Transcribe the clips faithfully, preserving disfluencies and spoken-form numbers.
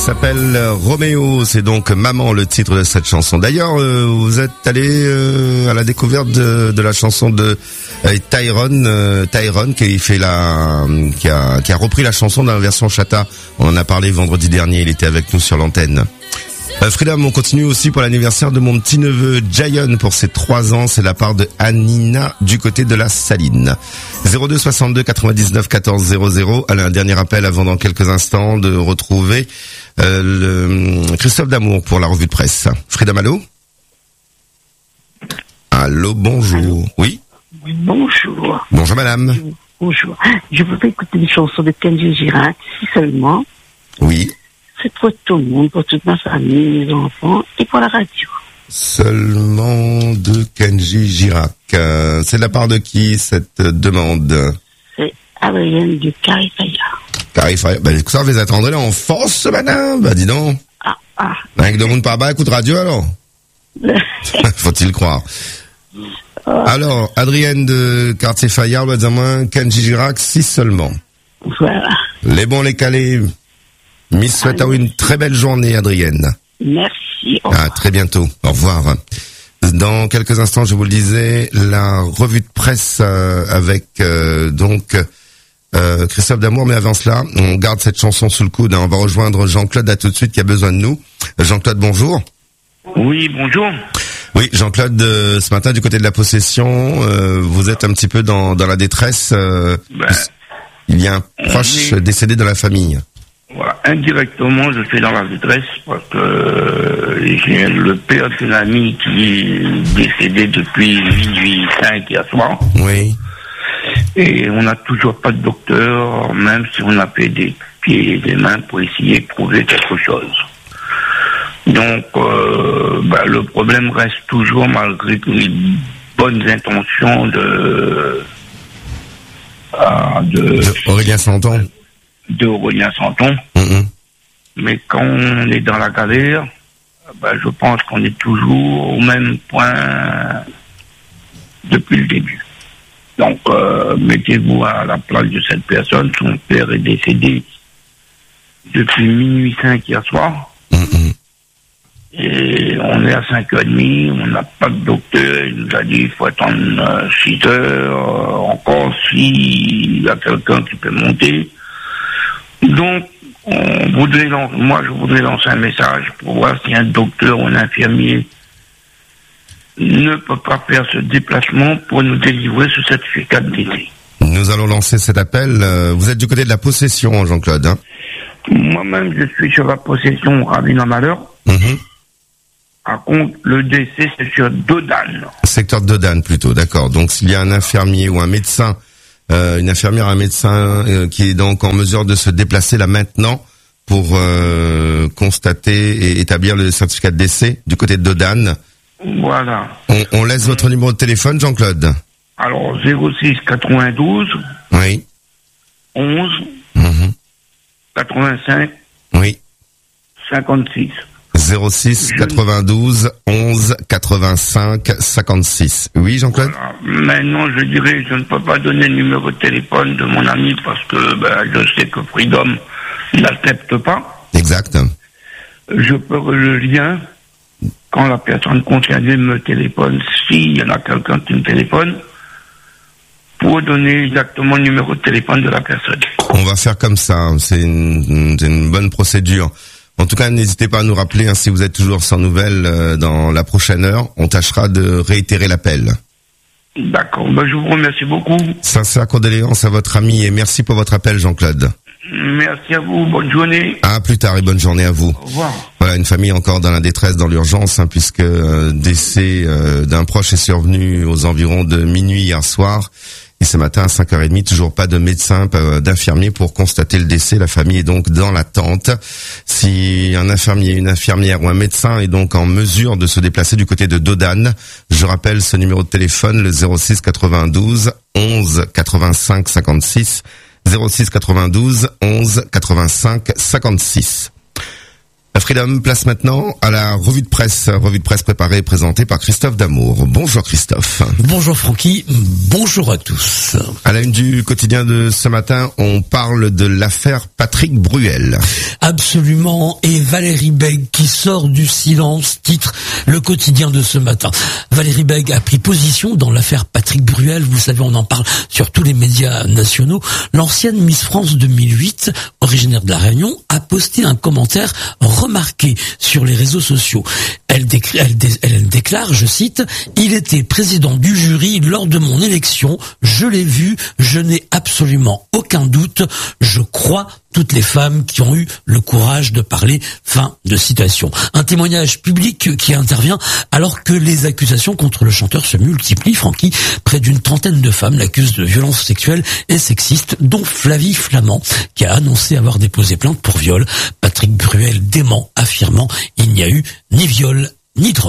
S'appelle Roméo, c'est donc Maman le titre de cette chanson. D'ailleurs, euh, vous êtes allé euh, à la découverte de, de la chanson de euh, Tyrone, euh, Tyrone qui fait la, qui a, qui a repris la chanson dans la version Chata. On en a parlé vendredi dernier, il était avec nous sur l'antenne. Euh, Freedom, on continue aussi pour l'anniversaire de mon petit neveu Jayon pour ses trois ans. C'est la part de Anina du côté de la Saline. zéro deux soixante-deux quatre-vingt-dix-neuf quatorze zéro zéro. Allez, un dernier appel avant dans quelques instants de retrouver euh, le Christophe D'Amour pour la revue de presse. Freedom, allô? Allô, bonjour. Allô. Oui. Oui, bonjour. Bonjour madame. Bonjour. Je voudrais écouter une chanson de Kenji Girac, si seulement. Oui. C'est pour tout le monde, pour toute ma famille, mes enfants et pour la radio. Seulement de Kenji Girac. Euh, c'est de la part de qui cette demande? C'est Adrienne du Carifaya. Carifaya. Ben, écoute, ça, vous attendrez là en force ce matin? Ben, dis donc. Ah, ah. Avec de monde par bas, écoute radio alors? Faut-il croire. Oh. Alors, Adrienne de Quartier Fayard, va dire moi, Kenji Girac, si seulement. Voilà. Les bons, les calés. Miss souhaite à vous une très belle journée, Adrienne. Merci. À très bientôt. Au revoir. Dans quelques instants, je vous le disais, la revue de presse euh, avec euh, donc euh, Christophe D'Amour. Mais avant cela, on garde cette chanson sous le coude. Hein. On va rejoindre Jean-Claude à tout de suite qui a besoin de nous. Jean-Claude, bonjour. Oui, bonjour. Oui, Jean-Claude, euh, ce matin du côté de la possession, euh, vous êtes un petit peu dans, dans la détresse. Euh, ben, il y a un proche est... décédé dans la famille. Voilà, indirectement, je suis dans la détresse parce que euh, j'ai le père d'une amie qui est décédé depuis minuit cinq hier soir. Oui. Et on n'a toujours pas de docteur, même si on a fait des pieds et des mains pour essayer de trouver quelque chose. Donc, euh, bah, le problème reste toujours, malgré les bonnes intentions de... Euh, de, de Aurélien Santon. de Aurélien Santon. Mmh. Mais quand on est dans la galère, ben je pense qu'on est toujours au même point depuis le début. Donc, euh, mettez-vous à la place de cette personne. Son père est décédé depuis minuit cinq hier soir. Mmh. Et on est à cinq heures trente, on n'a pas de docteur. Il nous a dit qu'il faut attendre six heures. Encore s'il y a quelqu'un qui peut monter. Donc, on voudrait, moi, je voudrais lancer un message pour voir si un docteur ou un infirmier ne peut pas faire ce déplacement pour nous délivrer ce certificat de décès. Nous allons lancer cet appel. Vous êtes du côté de la possession, Jean-Claude, hein? Moi-même, je suis sur la possession Ravin-en-Malheur. Mmh. Par contre, le décès, c'est sur Dodane. Secteur de Dodane, plutôt, d'accord. Donc, s'il y a un infirmier ou un médecin Euh, une infirmière, un médecin euh, qui est donc en mesure de se déplacer là maintenant pour euh, constater et établir le certificat de décès du côté de Dodane. Voilà. On, on laisse votre numéro de téléphone, Jean-Claude. Alors, zéro six quatre-vingt-douze. Oui. onze. Mmh. quatre-vingt-cinq. Oui. cinquante-six. zéro six quatre-vingt-douze onze quatre-vingt-cinq cinquante-six. Oui, Jean-Claude? Voilà. Maintenant, je dirais, je ne peux pas donner le numéro de téléphone de mon ami parce que ben, je sais que Freedom n'accepte pas. Exact. Je peux le lien quand la personne concernée me téléphone, s'il y en a quelqu'un qui me téléphone, pour donner exactement le numéro de téléphone de la personne. On va faire comme ça. C'est une, c'est une bonne procédure. En tout cas, n'hésitez pas à nous rappeler hein, si vous êtes toujours sans nouvelles euh, dans la prochaine heure. On tâchera de réitérer l'appel. D'accord. Ben, je vous remercie beaucoup. Sincère condoléances à votre ami et merci pour votre appel, Jean-Claude. Merci à vous. Bonne journée. À plus tard et bonne journée à vous. Au revoir. Voilà, une famille encore dans la détresse, dans l'urgence, hein, puisque euh, décès euh, d'un proche est survenu aux environs de minuit hier soir. Et ce matin, à cinq heures trente, toujours pas de médecin, pas d'infirmier pour constater le décès. La famille est donc dans l'attente. Si un infirmier, une infirmière ou un médecin est donc en mesure de se déplacer du côté de Dodane, je rappelle ce numéro de téléphone, le zéro six quatre-vingt-douze onze quatre-vingt-cinq cinquante-six, zéro six quatre-vingt-douze onze quatre-vingt-cinq cinquante-six. Freedom, place maintenant à la revue de presse, revue de presse préparée et présentée par Christophe Damour. Bonjour Christophe. Bonjour Francky, bonjour à tous. À la une du quotidien de ce matin, on parle de l'affaire Patrick Bruel. Absolument, et Valérie Bègue qui sort du silence, titre le quotidien de ce matin. Valérie Bègue a pris position dans l'affaire Patrick Bruel, vous savez, on en parle sur tous les médias nationaux. L'ancienne Miss France deux mille huit, originaire de La Réunion, a posté un commentaire remarqué sur les réseaux sociaux. Elle, déclare, elle, dé, elle déclare, je cite, « Il était président du jury lors de mon élection, je l'ai vu, je n'ai absolument aucun doute, je crois toutes les femmes qui ont eu le courage de parler », fin de citation. Un témoignage public qui intervient alors que les accusations contre le chanteur se multiplient. Francky, près d'une trentaine de femmes l'accusent de violences sexuelles et sexistes, dont Flavie Flamand, qui a annoncé avoir déposé plainte pour viol. Patrick Bruel dément, affirmant « Il n'y a eu ni viol ni drogue ».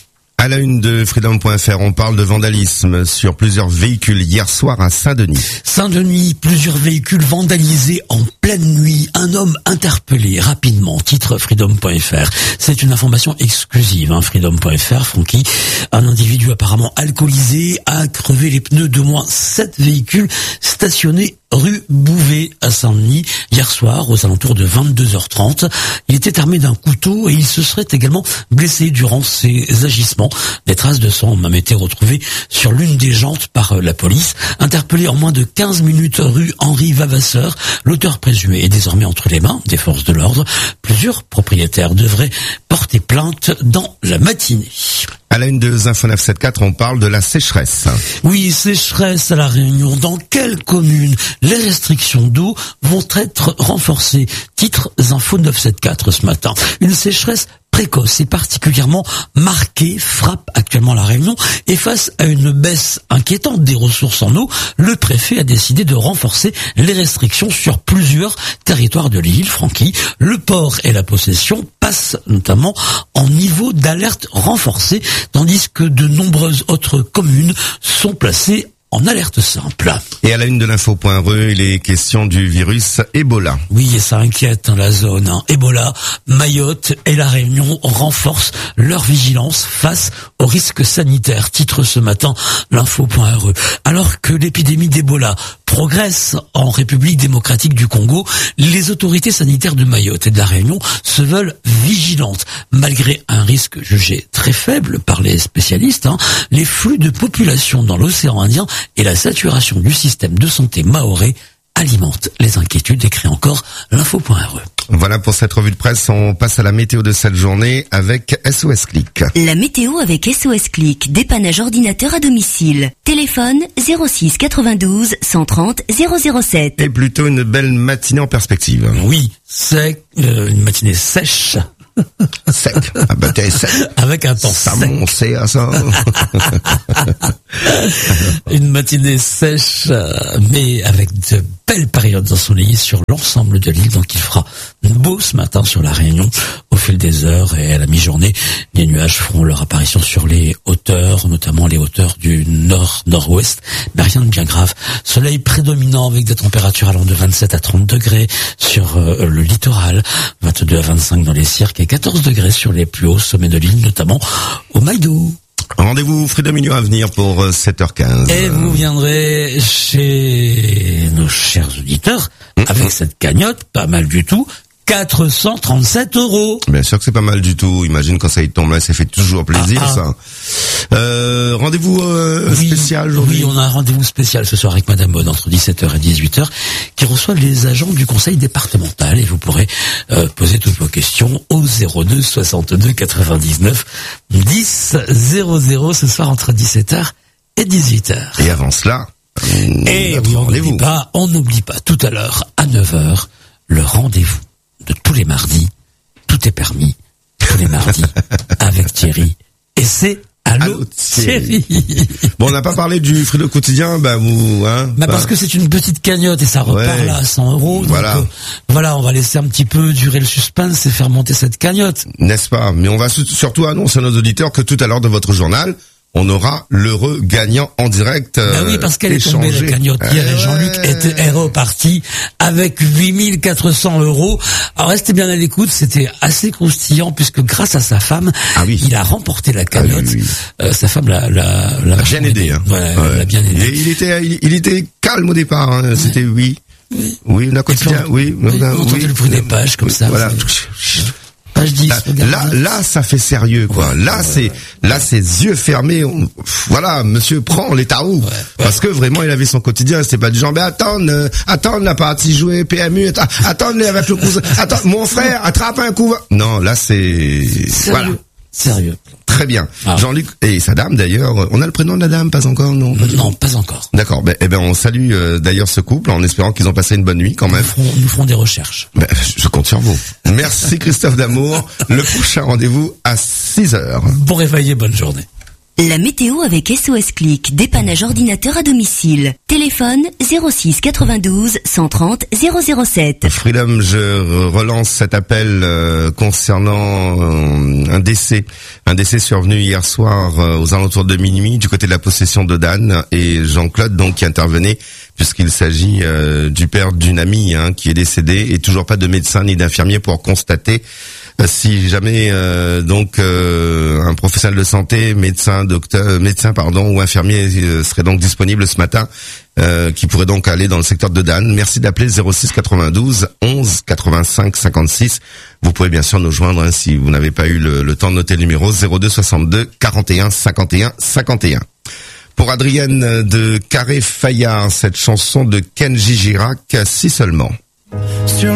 À la une de Freedom point F R, on parle de vandalisme sur plusieurs véhicules hier soir à Saint-Denis. Saint-Denis, plusieurs véhicules vandalisés en pleine nuit. Un homme interpellé rapidement, titre Freedom point F R. C'est une information exclusive, hein, Freedom point F R, Francky. Un individu apparemment alcoolisé a crevé les pneus d'au moins sept véhicules stationnés rue Bouvet à Saint-Denis hier soir aux alentours de vingt-deux heures trente. Il était armé d'un couteau et il se serait également blessé durant ses agissements. Des traces de sang ont même été retrouvées sur l'une des jantes par la police. Interpellé en moins de quinze minutes rue Henri Vavasseur, l'auteur présumé est désormais entre les mains des forces de l'ordre. Plusieurs propriétaires devraient porter plainte dans la matinée. À la une de Info neuf cent soixante-quatorze, on parle de la sécheresse. Oui, sécheresse à La Réunion. Dans quelle commune les restrictions d'eau vont être renforcées? Titre Info neuf cent soixante-quatorze ce matin. Une sécheresse précoce et particulièrement marquée frappe actuellement La Réunion, et face à une baisse inquiétante des ressources en eau, le préfet a décidé de renforcer les restrictions sur plusieurs territoires de l'île. Francky, le port et la possession passent notamment en niveau d'alerte renforcée, tandis que de nombreuses autres communes sont placées en alerte simple. Et à la une de l'info.re, il est question du virus Ebola. Oui, et ça inquiète hein, la zone. Hein. Ebola, Mayotte et La Réunion renforcent leur vigilance face aux risques sanitaires. Titre ce matin l'info.re. Alors que l'épidémie d'Ebola progresse en République démocratique du Congo, les autorités sanitaires de Mayotte et de La Réunion se veulent vigilantes. Malgré un risque jugé très faible par les spécialistes, hein, les flux de population dans l'océan Indien et la saturation du système de santé mahorais alimentent les inquiétudes, écrit encore l'info.re. Voilà pour cette revue de presse, on passe à la météo de cette journée avec S O S Click. La météo avec S O S Click, dépannage ordinateur à domicile. Téléphone zéro six quatre-vingt-douze cent trente zéro zéro sept. Et plutôt une belle matinée en perspective. Oui, c'est euh, une matinée sèche. Sec. Ah bah t'es sec. Avec un temps ça sec. Montait à ça. Une matinée sèche, mais avec de belles périodes ensoleillées sur l'ensemble de l'île. Donc il fera beau ce matin sur La Réunion. Au fil des heures et à la mi-journée, les nuages feront leur apparition sur les hauteurs, notamment les hauteurs du nord-nord-ouest. Mais rien de bien grave. Soleil prédominant avec des températures allant de vingt-sept à trente degrés sur euh, le littoral, vingt-deux à vingt-cinq dans les cirques et quatorze degrés sur les plus hauts sommets de l'île, notamment au Maïdou. Rendez-vous Freedom Union à venir pour sept heures quinze. Et vous viendrez chez nos chers auditeurs mmh. avec cette cagnotte, pas mal du tout, quatre cent trente-sept euros. Bien sûr que c'est pas mal du tout. Imagine quand ça y tombe là, ça fait toujours plaisir ah, ah. ça. Euh, rendez-vous euh, oui, spécial aujourd'hui. Oui, on a un rendez-vous spécial ce soir avec Madame Bonne entre dix-sept heures et dix-huit heures qui reçoit les agents du conseil départemental et vous pourrez euh, poser toutes vos questions au zéro deux soixante-deux quatre-vingt-dix-neuf dix zéro zéro ce soir entre dix-sept heures et dix-huit heures. Et avant cela, et oui, on n'oublie pas, on n'oublie pas tout à l'heure à neuf heures le rendez-vous de tous les mardis, tout est permis, tous les mardis, avec Thierry. Et c'est Allô, Allô Thierry. Bon, on n'a pas parlé du Freedom quotidien, bah vous, hein. Bah, bah parce que c'est une petite cagnotte et ça repart ouais. là à cent euros. Voilà. Donc, euh, voilà, on va laisser un petit peu durer le suspense et faire monter cette cagnotte. N'est-ce pas? Mais on va surtout annoncer à nos auditeurs que tout à l'heure de votre journal, on aura l'heureux gagnant en direct. Euh, bah oui, parce qu'elle est tombée la cagnotte hier et Jean-Luc était, est reparti avec huit mille quatre cents euros. Alors restez bien à l'écoute, c'était assez croustillant puisque grâce à sa femme, ah oui. il a remporté la cagnotte. Ah oui, oui. Euh, sa femme l'a, l'a, l'a, l'a bien aidé. Hein. Ouais, ouais. L'a bien aidé. Et il était, il, il était calme au départ. Hein. Ouais. C'était oui. Oui, oui, on a quotidien, on, oui. On, on entendait oui, le bruit des pages comme oui, ça. Voilà. Page dix. Là, là, là, ça fait sérieux, quoi. Ouais, là, ouais, c'est, ouais. là, c'est yeux fermés. On, voilà, monsieur prend les taroux. Ouais, ouais. Parce que vraiment, il avait son quotidien. C'était pas du genre, mais attends, euh, attends, la partie jouée P M U, attends, attends, avec le cousin, attends, mon frère, attrape un coup. Non, là, c'est, sérieux. Voilà. Sérieux. Très bien. Ah. Jean-Luc et sa dame d'ailleurs, on a le prénom de la dame, pas encore, non? Pas non, pas encore. D'accord. Ben, eh ben, on salue euh, d'ailleurs ce couple en espérant qu'ils ont passé une bonne nuit quand même. Nous ferons, nous ferons des recherches. Ben, je compte sur vous. Merci Christophe D'Amour. Le prochain rendez-vous à six heures. Bon réveil et bonne journée. La météo avec S O S Click, dépannage ordinateur à domicile. Téléphone zéro six quatre-vingt-douze cent trente zéro zéro sept. Freedom, je relance cet appel euh, concernant euh, un décès. Un décès survenu hier soir euh, aux alentours de minuit du côté de la possession de Dan et Jean-Claude donc qui intervenait puisqu'il s'agit euh, du père d'une amie hein, qui est décédée et toujours pas de médecin ni d'infirmier pour constater si jamais euh, donc euh, un professionnel de santé, médecin, docteur, médecin pardon ou infirmier euh, serait donc disponible ce matin, euh, qui pourrait donc aller dans le secteur de Dan. Merci d'appeler zéro six quatre-vingt-douze onze quatre-vingt-cinq cinquante-six. Vous pouvez bien sûr nous joindre hein, si vous n'avez pas eu le, le temps de noter le numéro zéro deux soixante-deux quarante et un cinquante et un cinquante et un. Pour Adrienne de Carré-Fayard, cette chanson de Kenji Girac, si seulement. Sur